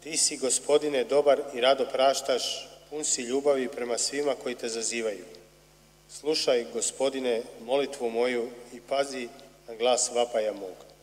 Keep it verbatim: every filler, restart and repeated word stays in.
Ti si, Gospodine, dobar i rado praštaš, pun si ljubavi prema svima koji te zazivaju. Slušaj, Gospodine, molitvu moju i pazi na glas vapaja mog.